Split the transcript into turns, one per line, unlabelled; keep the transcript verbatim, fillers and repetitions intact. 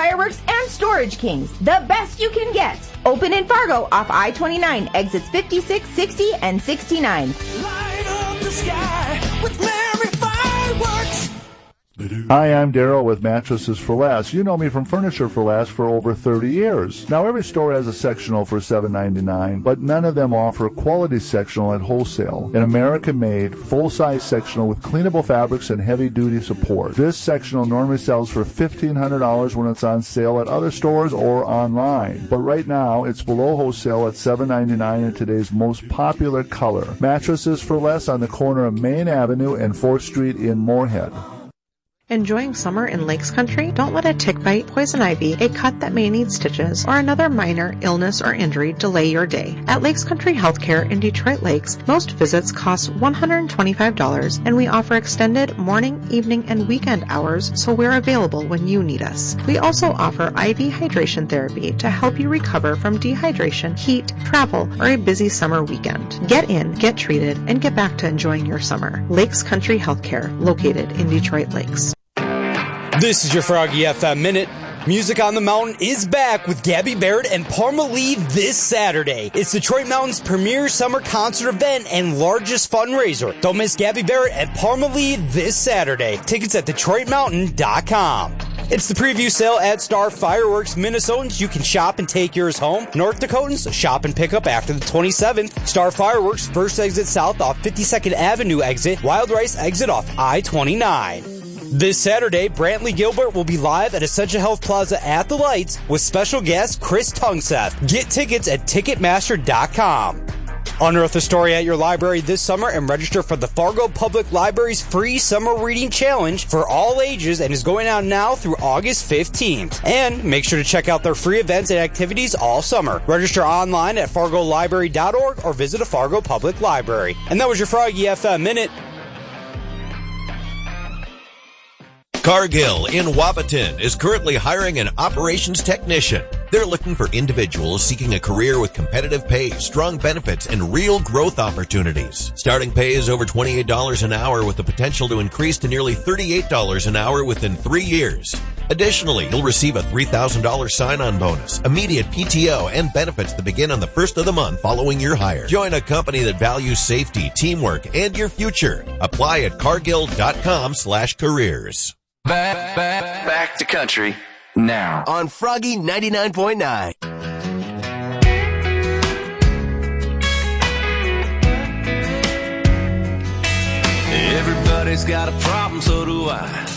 Fireworks, and Storage Kings. The best you can get. Open in Fargo off I twenty-nine, exits fifty-six, sixty, and sixty-nine.
Light up the sky with merry fireworks.
Hi, I'm Daryl with Mattresses for Less. You know me from Furniture for Less for over thirty years. Now, every store has a sectional for seven ninety-nine, but none of them offer quality sectional at wholesale. An American-made, full-size sectional with cleanable fabrics and heavy-duty support. This sectional normally sells for fifteen hundred dollars when it's on sale at other stores or online. But right now, it's below wholesale at seven ninety-nine in today's most popular color. Mattresses for Less on the corner of Main Avenue and fourth Street in Moorhead.
Enjoying summer in Lakes Country? Don't let a tick bite, poison ivy, a cut that may need stitches, or another minor illness or injury delay your day. At Lakes Country Healthcare in Detroit Lakes, most visits cost one hundred twenty-five dollars, and we offer extended morning, evening, and weekend hours, so we're available when you need us. We also offer I V hydration therapy to help you recover from dehydration, heat, travel, or a busy summer weekend. Get in, get treated, and get back to enjoying your summer. Lakes Country Healthcare, located in Detroit Lakes.
This is your Froggy F M Minute. Music on the Mountain is back with Gabby Barrett and Parma Lee this Saturday. It's Detroit Mountain's premier summer concert event and largest fundraiser. Don't miss Gabby Barrett and Parma Lee this Saturday. Tickets at Detroit Mountain dot com. It's the preview sale at Star Fireworks. Minnesotans, you can shop and take yours home. North Dakotans, shop and pick up after the twenty-seventh. Star Fireworks, first exit south off fifty-second Avenue exit. Wild Rice exit off I twenty-nine. This Saturday, Brantley Gilbert will be live at Essentia Health Plaza at the Lights with special guest Chris Tungseth. Get tickets at Ticketmaster dot com. Unearth a story at your library this summer and register for the Fargo Public Library's free Summer Reading Challenge for all ages and is going on now through August fifteenth. And make sure to check out their free events and activities all summer. Register online at fargo library dot org or visit a Fargo Public Library. And that was your Froggy F M Minute.
Cargill in Wapaton is currently hiring an operations technician. They're looking for individuals seeking a career with competitive pay, strong benefits, and real growth opportunities. Starting pay is over twenty-eight dollars an hour with the potential to increase to nearly thirty-eight dollars an hour within three years. Additionally, you'll receive a three thousand dollars sign-on bonus, immediate P T O, and benefits that begin on the first of the month following your hire. Join a company that values safety, teamwork, and your future. Apply at cargill dot com slash careers.
Back, back, back to country now on Froggy ninety-nine point nine.
Everybody's got a problem, so do I.